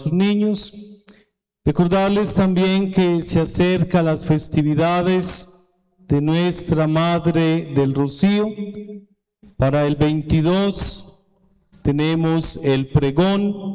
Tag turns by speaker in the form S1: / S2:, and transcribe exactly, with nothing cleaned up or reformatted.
S1: sus niños. Recordarles también que se acercan las festividades de Nuestra Madre del Rocío. Para el veintidós tenemos el pregón